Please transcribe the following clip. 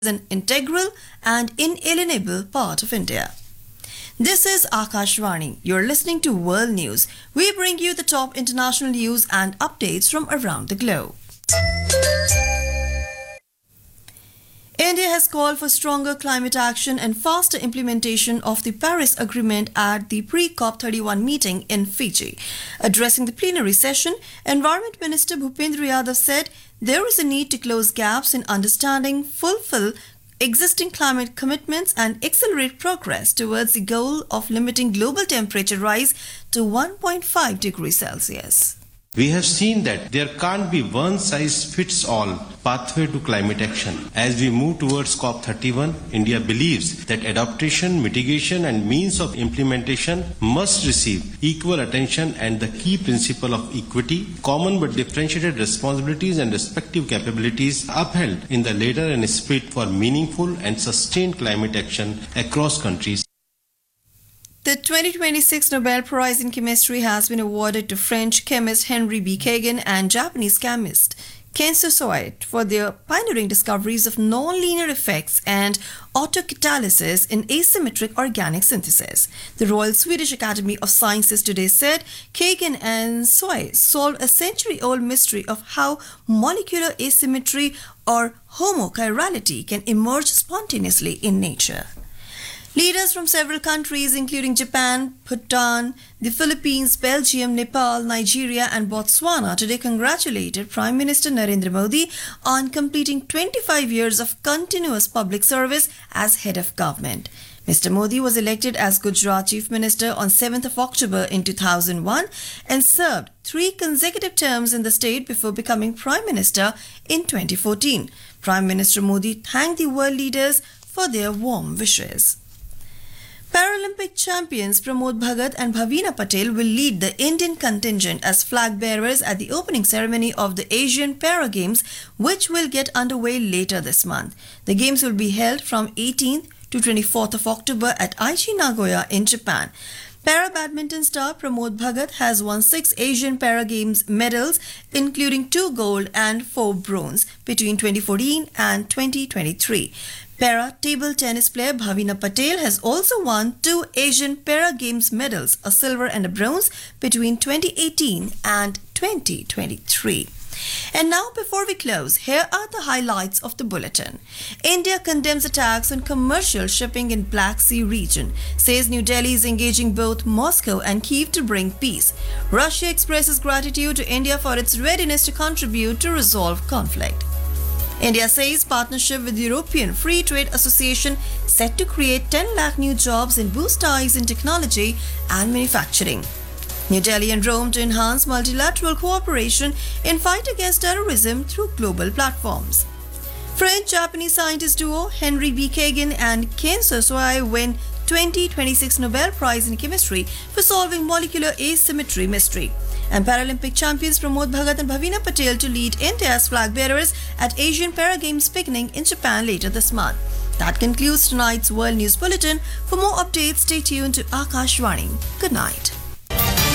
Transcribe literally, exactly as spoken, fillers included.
an integral and inalienable part of India. This is Akashvani. You're listening to World News. We bring you the top international news and updates from around the globe. India has called for stronger climate action and faster implementation of the Paris Agreement at the pre-COP thirty-one meeting in Fiji. Addressing the plenary session, Environment Minister Bhupendra Yadav said there is a need to close gaps in understanding, fulfill existing climate commitments and accelerate progress towards the goal of limiting global temperature rise to one point five degrees Celsius. We have seen that there can't be one-size-fits-all pathway to climate action. As we move towards COP thirty-one, India believes that adaptation, mitigation and means of implementation must receive equal attention, and the key principle of equity, common but differentiated responsibilities and respective capabilities upheld in the latter and spirit for meaningful and sustained climate action across countries. The twenty twenty-six Nobel Prize in Chemistry has been awarded to French chemist Henry B. Kagan and Japanese chemist Kenzo Soet for their pioneering discoveries of non-linear effects and autocatalysis in asymmetric organic synthesis. The Royal Swedish Academy of Sciences today said Kagan and Soet solved a century-old mystery of how molecular asymmetry or homochirality can emerge spontaneously in nature. Leaders from several countries, including Japan, Bhutan, the Philippines, Belgium, Nepal, Nigeria, and Botswana, today congratulated Prime Minister Narendra Modi on completing twenty-five years of continuous public service as head of government. Mister Modi was elected as Gujarat Chief Minister on seventh of October in two thousand one and served three consecutive terms in the state before becoming Prime Minister in twenty fourteen. Prime Minister Modi thanked the world leaders for their warm wishes. Paralympic champions Pramod Bhagat and Bhavina Patel will lead the Indian contingent as flag bearers at the opening ceremony of the Asian Para Games, which will get underway later this month. The games will be held from eighteenth to twenty-fourth of October at Aichi Nagoya in Japan. Para badminton star Pramod Bhagat has won six Asian Para Games medals, including two gold and four bronze between twenty fourteen and twenty twenty-three. Para table tennis player Bhavina Patel has also won two Asian Para Games medals, a silver and a bronze, between twenty eighteen and twenty twenty-three. And now, before we close, here are the highlights of the bulletin. India condemns attacks on commercial shipping in Black Sea region, says New Delhi is engaging both Moscow and Kyiv to bring peace. Russia expresses gratitude to India for its readiness to contribute to resolve conflict. India says partnership with the European Free Trade Association set to create ten lakh new jobs and boost ties in technology and manufacturing. New Delhi and Rome to enhance multilateral cooperation in fight against terrorism through global platforms. French-Japanese scientist duo Henry B. Kagan and Kenzo Soet win twenty twenty-six Nobel Prize in Chemistry for solving molecular asymmetry mystery. And Paralympic champions Pramod Bhagat and Bhavina Patel to lead India as flag bearers at Asian Para Games beginning in Japan later this month. That concludes tonight's World News Bulletin. For more updates, stay tuned to Akashvani. Good night.